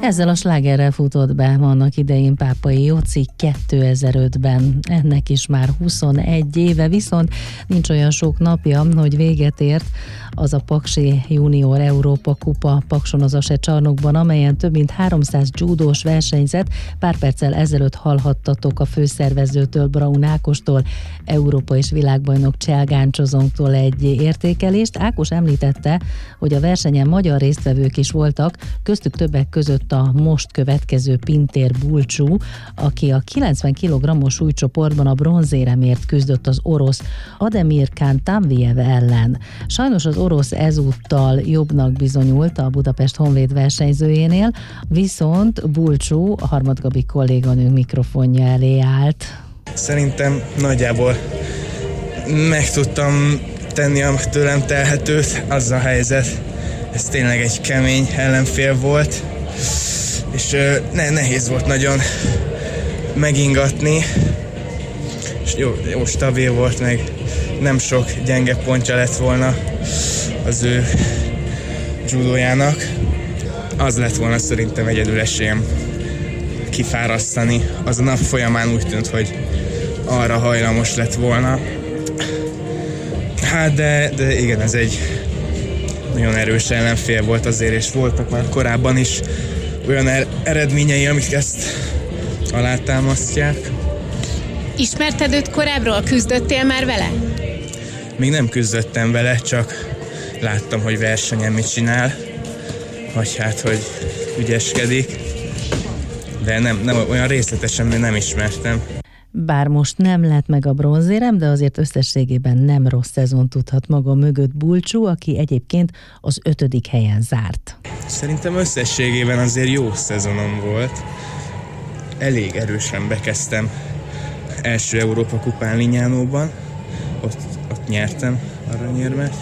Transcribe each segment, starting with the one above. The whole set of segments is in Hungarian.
Ezzel a slágerrel futott be annak idején Pápai Joci 2005-ben. Ennek is már 21 éve, viszont nincs olyan sok napja, hogy véget ért az a Paksi Junior Európa Kupa Pakson az Ase csarnokban, amelyen több mint 300 judós versenyzett. Pár perccel ezelőtt hallhattatok a főszervezőtől, Braun Ákostól, Európa és világbajnok Cselgáncsozonktól egy értékelést. Ákos említette, hogy a versenyen magyar résztvevők is voltak, köztük többek között a most következő Pintér Bulcsú, aki a 90 kg-os súlycsoportban a bronzéremért küzdött az orosz Ademirkán Tamviev ellen. Sajnos az orosz ezúttal jobbnak bizonyult a Budapest Honvéd versenyzőjénél, viszont Bulcsú a Harmadgabi kolléganőnk mikrofonja elé állt. Szerintem nagyjából meg tudtam tenni a tőlem telhetőt, az a helyzet. Ez tényleg egy kemény ellenfél volt, és nehéz volt nagyon megingatni, és jó stabil volt, meg nem sok gyenge pontja lett volna az ő judójának. Az lett volna szerintem egyedül esélyem kifárasztani. Az a nap folyamán úgy tűnt, hogy arra hajlamos lett volna. Hát de igen, ez egy nagyon erős ellenfél volt azért, és voltak már korábban is olyan eredményei, amik ezt alátámasztják. Ismerted őt korábbról? Küzdöttél már vele? Még nem küzdöttem vele, csak láttam, hogy versenyen mit csinál, vagy hát, hogy ügyeskedik, de nem olyan részletesen nem ismertem. Bár most nem lett meg a bronzérem, de azért összességében nem rossz szezon tudhat maga mögött Bulcsú, aki egyébként az 5. helyen zárt. Szerintem összességében azért jó szezonom volt. Elég erősen bekezdtem első Európa kupán Lignánóban, ott nyertem aranyérmet.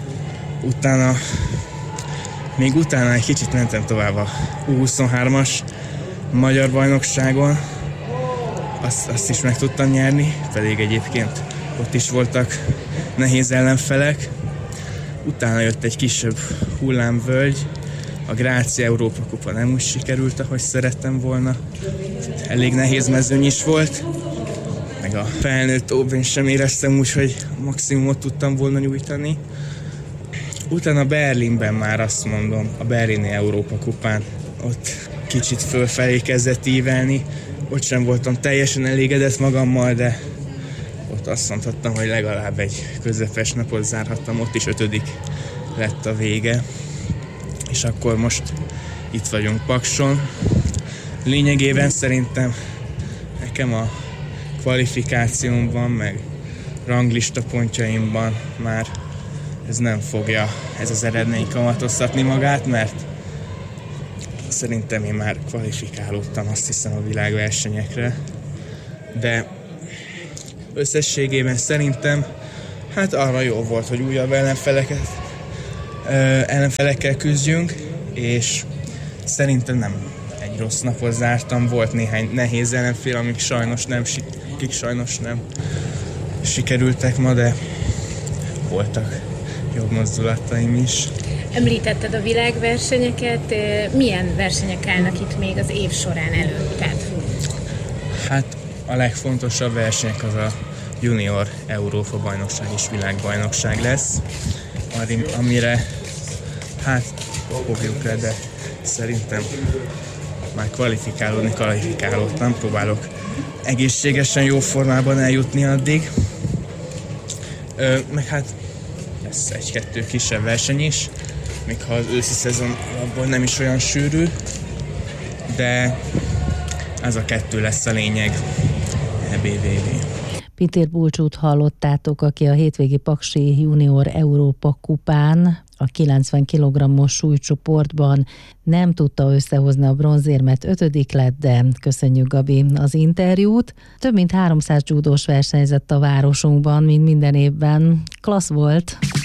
Utána egy kicsit mentem tovább a U23-as magyar bajnokságon, azt is meg tudtam nyerni, pedig egyébként ott is voltak nehéz ellenfelek. Utána jött egy kisebb hullámvölgy, a Grácia Európa Kupa nem úgy sikerült, ahogy szerettem volna. Elég nehéz mezőny is volt, meg a felnőtt óvén sem éreztem úgy, hogy maximumot tudtam volna nyújtani. Utána Berlinben már azt mondom, a berlini Európa Kupán, ott kicsit fölfelé kezdett ívelni. Ott sem voltam teljesen elégedett magammal, de ott azt mondhattam, hogy legalább egy közepes napot zárhattam, ott is 5. lett a vége. És akkor most itt vagyunk Pakson. Lényegében szerintem nekem a kvalifikációmban, meg ranglista pontjaimban már ez nem fogja ez az eredmény kamatoztatni magát, mert szerintem én már kvalifikálódtam, azt hiszem, a világversenyekre, de összességében szerintem hát arra jó volt, hogy újabb ellenfelekkel küzdjünk, és szerintem nem egy rossz napot zártam, volt néhány nehéz ellenfél, akik sajnos nem sikerültek ma, de voltak jobb mozdulataim is. Említetted a világversenyeket, milyen versenyek állnak itt még az év során előtted? Hát a legfontosabb versenyek az a Junior Európa bajnokság és világbajnokság lesz, amire hát fogjuk le, de szerintem már kvalifikálódtam, próbálok egészségesen, jó formában eljutni addig. Meg hát lesz 1-2 kisebb verseny is, még ha az őszi szezon abból nem is olyan sűrű, de ez a 2 lesz a lényeg, EBVB. Pintér Bulcsút hallottátok, aki a hétvégi Paksi Junior Európa Kupán a 90 kg-os súlycsoportban nem tudta összehozni a bronzérmet, 5. lett, de köszönjük, Gabi, az interjút. Több mint 300 judós versenyzett a városunkban, mint minden évben. Klassz volt!